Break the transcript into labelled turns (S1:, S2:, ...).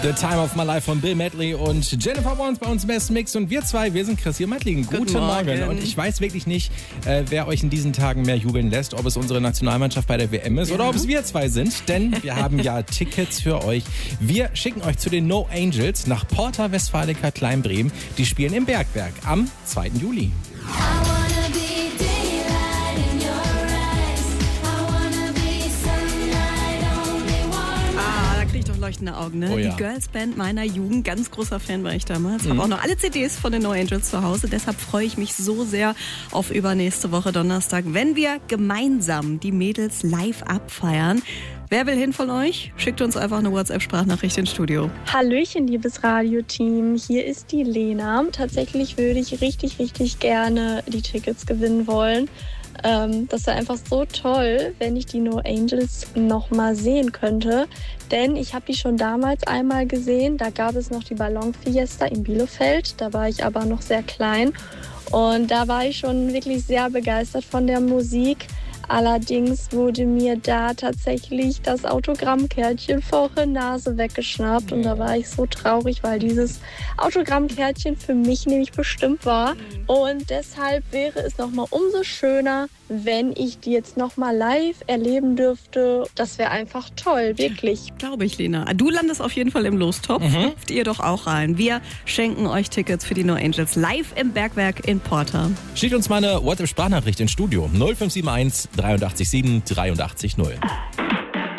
S1: The Time of My Life von Bill Medley und Jennifer Warnes bei uns im Best Mix. Und wir zwei, wir sind Chrissy und Madeline. Guten Morgen. Und ich weiß wirklich nicht, wer euch in diesen Tagen mehr jubeln lässt, ob es unsere Nationalmannschaft bei der WM ist oder ob es wir zwei sind. Denn wir haben ja Tickets für euch. Wir schicken euch zu den No Angels nach Porta Westfalica Kleinbremen. Die spielen im Bergwerk am 2. Juli.
S2: Leuchtende Augen, ne?
S1: Oh ja.
S2: Die Girls-Band meiner Jugend, ganz großer Fan war ich damals. Habe auch noch alle CDs von den No Angels zu Hause. Deshalb freue ich mich so sehr auf übernächste Woche Donnerstag, wenn wir gemeinsam die Mädels live abfeiern. Wer will hin von euch? Schickt uns einfach eine WhatsApp-Sprachnachricht ins Studio.
S3: Hallöchen, liebes Radioteam. Hier ist die Lena. Tatsächlich würde ich richtig gerne die Tickets gewinnen wollen. Das wäre einfach so toll, wenn ich die No Angels nochmal sehen könnte. Denn ich habe die schon damals einmal gesehen. Da gab es noch die Ballonfiesta in Bielefeld. Da war ich aber noch sehr klein. Und da war ich schon wirklich sehr begeistert von der Musik. Allerdings wurde mir da tatsächlich das Autogrammkärtchen vor der Nase weggeschnappt. Und da war ich so traurig, weil dieses Autogrammkärtchen für mich nämlich bestimmt war. Und deshalb wäre es nochmal umso schöner, wenn ich die jetzt nochmal live erleben dürfte. Das wäre einfach toll, wirklich.
S2: Glaube ich, Lena. Du landest auf jeden Fall im Lostopf. Ruft ihr doch auch rein. Wir schenken euch Tickets für die No Angels live im Bergwerk in Porta.
S1: Schickt uns mal eine WhatsApp-Sprachnachricht ins Studio. 0571 83 7 83 0.